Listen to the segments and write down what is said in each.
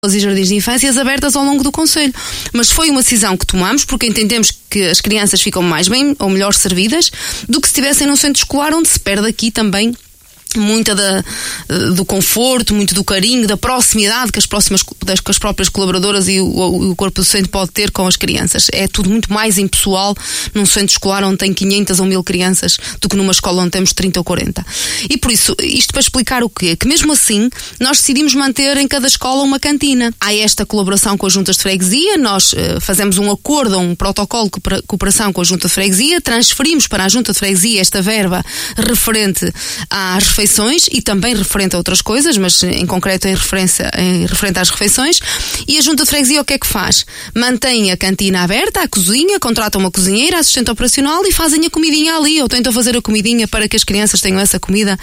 e jardins de infâncias abertas ao longo do concelho. Mas foi uma decisão que tomamos porque entendemos que as crianças ficam mais bem ou melhor servidas do que se estivessem num centro escolar, onde se perde aqui também muita do conforto, muito do carinho, da proximidade que as próprias colaboradoras e o corpo docente pode ter com as crianças. É tudo muito mais impessoal num centro escolar onde tem 500 ou 1000 crianças do que numa escola onde temos 30 ou 40. E por isso, isto para explicar o quê? Que mesmo assim, nós decidimos manter em cada escola uma cantina. Há esta colaboração com as juntas de freguesia, nós fazemos um acordo, um protocolo de cooperação com a junta de freguesia, transferimos para a junta de freguesia esta verba referente às refeições e também referente a outras coisas, mas em concreto referente às refeições. E a junta de freguesia o que é que faz? Mantém a cantina aberta, a cozinha, contrata uma cozinheira, assistente operacional e fazem a comidinha ali, ou tentam fazer a comidinha para que as crianças tenham essa comida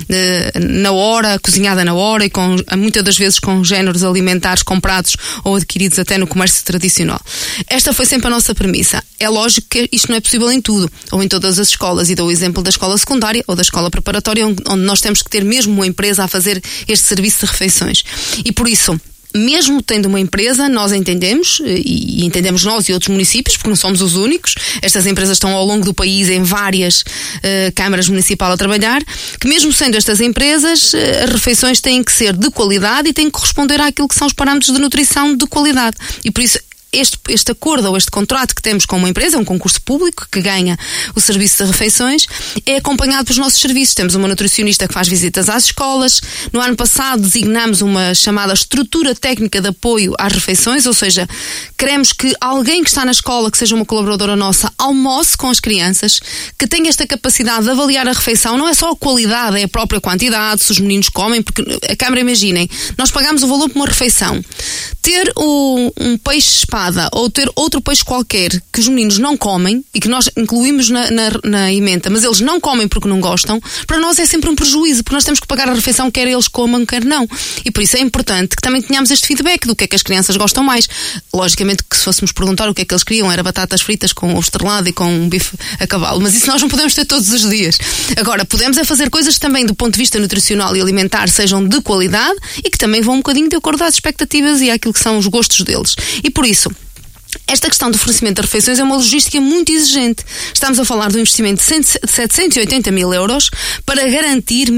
na hora, cozinhada na hora e muitas das vezes com géneros alimentares comprados ou adquiridos até no comércio tradicional. Esta foi sempre a nossa premissa. É lógico que isto não é possível em tudo, ou em todas as escolas, e dou o exemplo da escola secundária ou da escola preparatória, onde nós temos que ter mesmo uma empresa a fazer este serviço de refeições. E por isso, mesmo tendo uma empresa, nós entendemos, e entendemos nós e outros municípios, porque não somos os únicos, estas empresas estão ao longo do país em várias câmaras municipais a trabalhar, que mesmo sendo estas empresas, as refeições têm que ser de qualidade e têm que corresponder àquilo que são os parâmetros de nutrição de qualidade. E por isso, este acordo ou este contrato que temos com uma empresa, um concurso público que ganha o serviço de refeições, é acompanhado pelos nossos serviços. Temos uma nutricionista que faz visitas às escolas. No ano passado designamos uma chamada estrutura técnica de apoio às refeições, ou seja, queremos que alguém que está na escola, que seja uma colaboradora nossa, almoce com as crianças, que tenha esta capacidade de avaliar a refeição. Não é só a qualidade, é a própria quantidade, se os meninos comem, porque a Câmara, imaginem, nós pagamos o valor por uma refeição. Ter um peixe espada ou ter outro peixe qualquer que os meninos não comem e que nós incluímos na emenda, mas eles não comem porque não gostam, para nós é sempre um prejuízo, porque nós temos que pagar a refeição quer eles comam, quer não. E por isso é importante que também tenhamos este feedback do que é que as crianças gostam mais. Logicamente que se fôssemos perguntar o que é que eles queriam, era batatas fritas com ovo estrelado e com um bife a cavalo, mas isso nós não podemos ter todos os dias. Agora, podemos é fazer coisas que também do ponto de vista nutricional e alimentar sejam de qualidade e que também vão um bocadinho de acordo às expectativas e àquilo que são os gostos deles. E por isso, esta questão do fornecimento de refeições é uma logística muito exigente. Estamos a falar de um investimento de 780 mil euros para garantir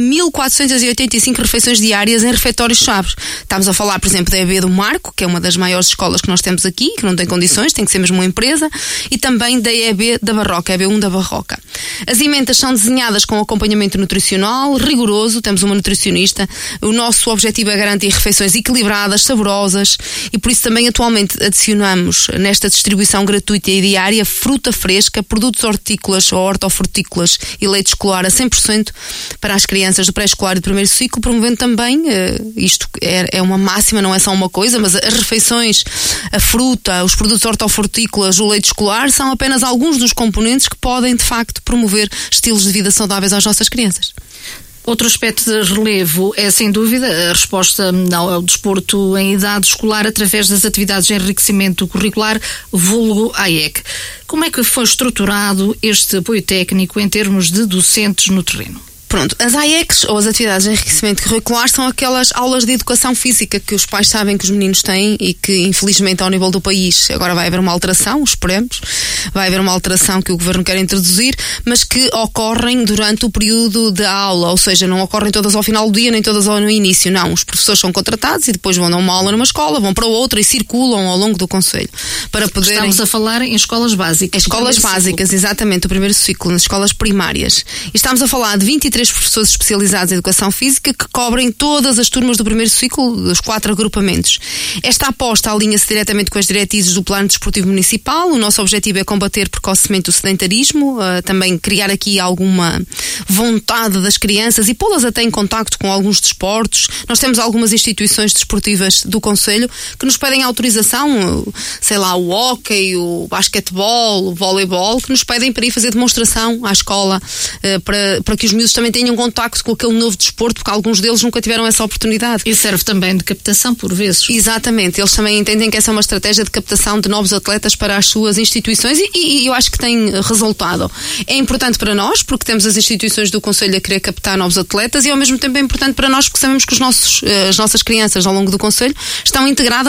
1.485 refeições diárias em refeitórios-chave. Estamos a falar, por exemplo, da EB do Marco, que é uma das maiores escolas que nós temos aqui, que não tem condições, tem que ser mesmo uma empresa, e também da EB da Barroca, EB1 da Barroca. As emendas são desenhadas com acompanhamento nutricional rigoroso, temos uma nutricionista. O nosso objetivo é garantir refeições equilibradas, saborosas, e por isso também atualmente adicionamos nesta distribuição gratuita e diária fruta fresca, produtos hortícolas ou hortofrutícolas e leite escolar a 100% para as crianças do pré-escolar e do primeiro ciclo, promovendo também, isto é uma máxima, não é só uma coisa, mas as refeições, a fruta, os produtos hortofrutícolas, o leite escolar são apenas alguns dos componentes que podem de facto promover estilos de vida saudáveis às nossas crianças. Outro aspecto de relevo é, sem dúvida, a resposta ao desporto em idade escolar através das atividades de enriquecimento curricular, vulgo AEC. Como é que foi estruturado este apoio técnico em termos de docentes no terreno? Pronto, as AECs, ou as atividades de enriquecimento curricular, são aquelas aulas de educação física que os pais sabem que os meninos têm e que, infelizmente, ao nível do país, agora vai haver uma alteração, esperemos, vai haver uma alteração que o Governo quer introduzir, mas que ocorrem durante o período de aula, ou seja, não ocorrem todas ao final do dia, nem todas no início, não. Os professores são contratados e depois vão dar uma aula numa escola, vão para outra e circulam ao longo do concelho. Para poderem... Estamos a falar em escolas básicas. Escolas básicas, exatamente, o primeiro ciclo, nas escolas primárias. E estamos a falar de 23 professores especializados em educação física que cobrem todas as turmas do primeiro ciclo dos 4 agrupamentos. Esta aposta alinha-se diretamente com as diretrizes do Plano Desportivo Municipal. O nosso objetivo é combater precocemente o sedentarismo, também criar aqui alguma vontade das crianças e pô-las até em contacto com alguns desportos. Nós temos algumas instituições desportivas do concelho que nos pedem autorização, sei lá, o hóquei, o basquetebol, o voleibol, que nos pedem para ir fazer demonstração à escola, para que os miúdos também também tenham contacto com aquele novo desporto, porque alguns deles nunca tiveram essa oportunidade. E serve também de captação, por vezes. Exatamente, eles também entendem que essa é uma estratégia de captação de novos atletas para as suas instituições e eu acho que tem resultado. É importante para nós, porque temos as instituições do Conselho a querer captar novos atletas, e ao mesmo tempo é importante para nós, porque sabemos que as nossas crianças ao longo do Conselho estão integradas